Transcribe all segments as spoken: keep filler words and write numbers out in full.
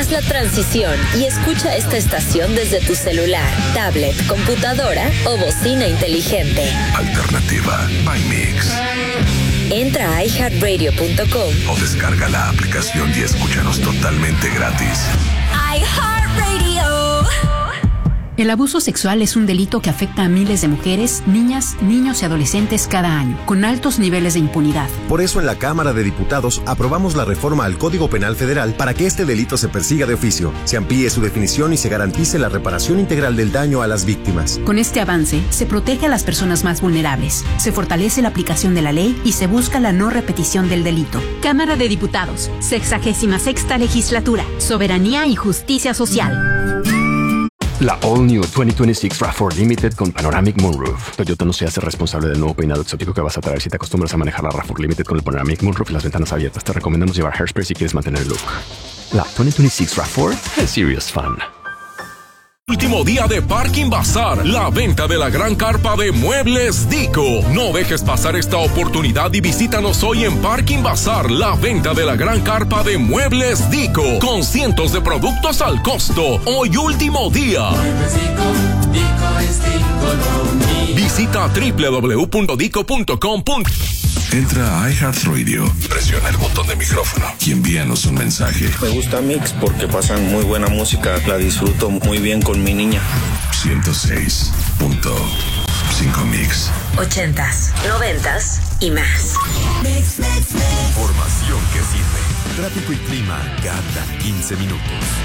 Haz la transición y escucha esta estación desde tu celular, tablet, computadora o bocina inteligente. Alternativa by Mix. Entra a i heart radio punto com o descarga la aplicación y escúchanos totalmente gratis. iHeartRadio. El abuso sexual es un delito que afecta a miles de mujeres, niñas, niños y adolescentes cada año, con altos niveles de impunidad. Por eso en la Cámara de Diputados aprobamos la reforma al Código Penal Federal para que este delito se persiga de oficio, se amplíe su definición y se garantice la reparación integral del daño a las víctimas. Con este avance, se protege a las personas más vulnerables, se fortalece la aplicación de la ley y se busca la no repetición del delito. Cámara de Diputados, sexagésima sexta legislatura, soberanía y justicia social. La All New veinte veintiséis RAV cuatro Limited con Panoramic Moonroof. Toyota no se hace responsable del nuevo peinado exótico que vas a traer si te acostumbras a manejar la RAV cuatro Limited con el Panoramic Moonroof y las ventanas abiertas. Te recomendamos llevar hairspray si quieres mantener el look. La veinte veintiséis RAV cuatro es serious fun. Último día de Parking Bazar, la venta de la gran carpa de Muebles Dico. No dejes pasar esta oportunidad y visítanos hoy en Parking Bazar, la venta de la gran carpa de Muebles Dico, con cientos de productos al costo. Hoy último día. Muebles Dico, Dico es Dico. Visita doble u doble u doble u punto dico punto com. Entra a iHeartRadio, presiona el botón de micrófono y envíanos un mensaje. Me gusta Mix porque pasan muy buena música, la disfruto muy bien con mi niña. ciento seis punto cinco Mix. Ochentas, noventas y más. Mix, mix, mix. Información que sirve. Tráfico y clima cada quince minutos.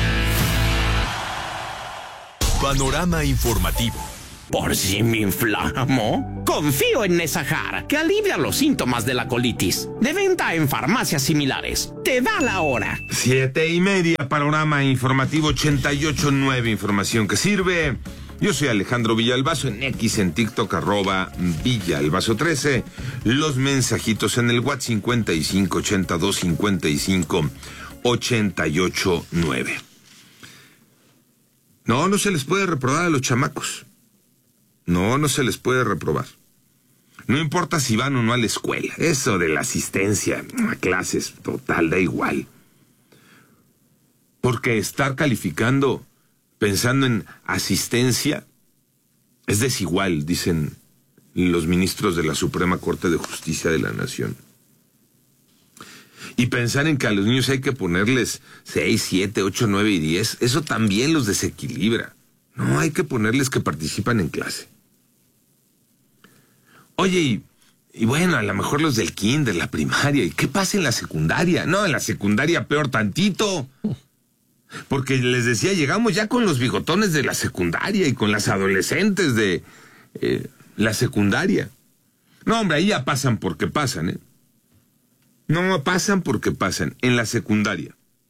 Panorama informativo. ¿Por si me inflamo? Confío en Nesajar, que alivia los síntomas de la colitis. De venta en farmacias similares. Te da la hora. Siete y media, panorama informativo ochenta y ocho punto nueve, información que sirve. Yo soy Alejandro Villalbazo, en X, en TikTok, arroba Villalbazo trece. Los mensajitos en el WhatsApp cincuenta y cinco, ochenta y dos, cincuenta y cinco, ochenta y ocho, nueve. No, no se les puede reprobar a los chamacos. No, no se les puede reprobar. No importa si van o no a la escuela. Eso de la asistencia a clases, total, da igual. Porque estar calificando pensando en asistencia es desigual, dicen los ministros de la Suprema Corte de Justicia de la Nación. Y pensar en que a los niños hay que ponerles seis, siete, ocho, nueve y diez, eso también los desequilibra. No, hay que ponerles que participan en clase. Oye, y, y bueno, a lo mejor los del kinder, la primaria, ¿y qué pasa en la secundaria? No, en la secundaria peor tantito. Porque les decía, llegamos ya con los bigotones de la secundaria y con las adolescentes de eh, la secundaria. No, hombre, ahí ya pasan porque pasan, ¿eh? No, pasan porque pasan. En la secundaria.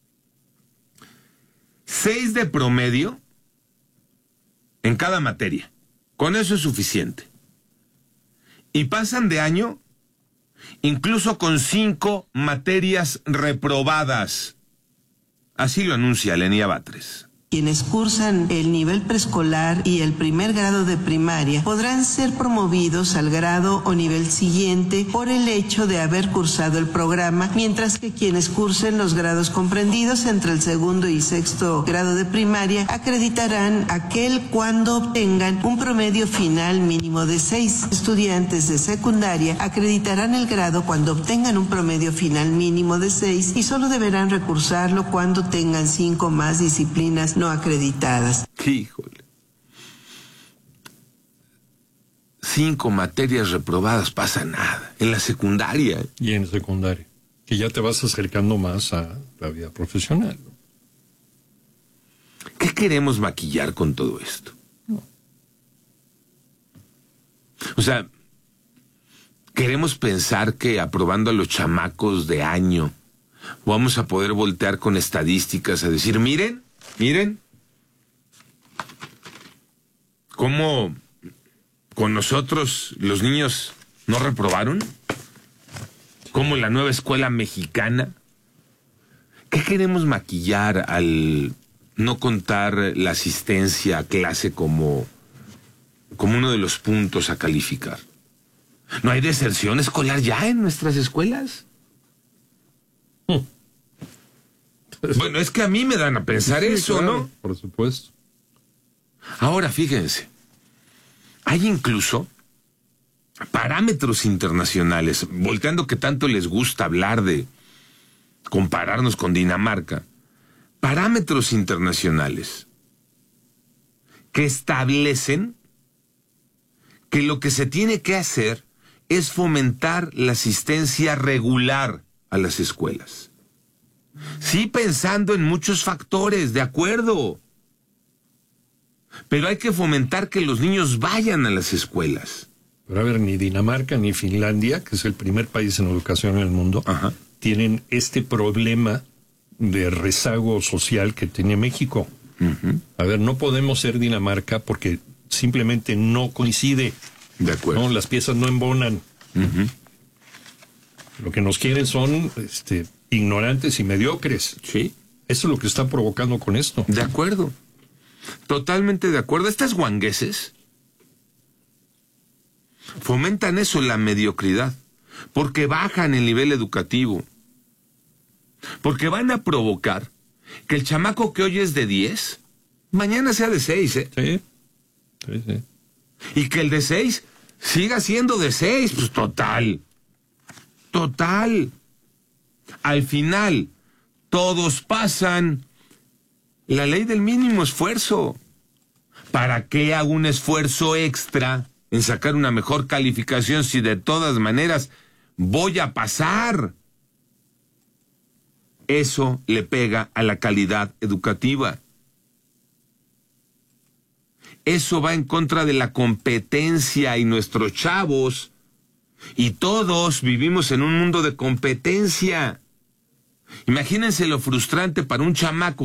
Seis de promedio en cada materia. Con eso es suficiente. Y pasan de año incluso con cinco materias reprobadas. Así lo anuncia Lenia Batres. Quienes cursan el nivel preescolar y el primer grado de primaria podrán ser promovidos al grado o nivel siguiente por el hecho de haber cursado el programa, mientras que quienes cursen los grados comprendidos entre el segundo y sexto grado de primaria acreditarán aquel cuando obtengan un promedio final mínimo de seis. Estudiantes de secundaria acreditarán el grado cuando obtengan un promedio final mínimo de seis y solo deberán recursarlo cuando tengan cinco más disciplinas no acreditadas. Híjole. Cinco materias reprobadas, pasa nada. En la secundaria. Y en secundaria. Que ya te vas acercando más a la vida profesional. ¿Qué queremos maquillar con todo esto? No. O sea, queremos pensar que aprobando a los chamacos de año vamos a poder voltear con estadísticas a decir, miren, Miren cómo con nosotros los niños no reprobaron, como la nueva escuela mexicana. ¿Qué queremos maquillar al no contar la asistencia a clase como, como uno de los puntos a calificar? ¿No hay deserción escolar ya en nuestras escuelas? Bueno, es que a mí me dan a pensar Sí, eso, claro, ¿no? Por supuesto. Ahora, fíjense, hay incluso parámetros internacionales, volteando que tanto les gusta hablar de compararnos con Dinamarca, parámetros internacionales que establecen que lo que se tiene que hacer es fomentar la asistencia regular a las escuelas. Sí, pensando en muchos factores, de acuerdo, pero hay que fomentar que los niños vayan a las escuelas. Pero a ver, ni Dinamarca ni Finlandia, que es el primer país en educación en el mundo, Ajá. tienen este problema de rezago social que tiene México. Uh-huh. A ver, no podemos ser Dinamarca porque simplemente no coincide. De acuerdo. No, las piezas no embonan. Uh-huh. Lo que nos quieren son este, ignorantes y mediocres. Sí. Eso es lo que está provocando con esto. De acuerdo. Totalmente de acuerdo. Estas guangueses fomentan eso, la mediocridad, porque bajan el nivel educativo, porque van a provocar que el chamaco que hoy es de diez, mañana sea de seis, ¿eh? Sí, sí, sí. Y que el de seis siga siendo de seis, pues total, total. Al final, todos pasan la ley del mínimo esfuerzo. ¿Para qué hago un esfuerzo extra en sacar una mejor calificación si de todas maneras voy a pasar? Eso le pega a la calidad educativa. Eso va en contra de la competencia y nuestros chavos, y todos vivimos en un mundo de competencia. Imagínense lo frustrante para un chamaco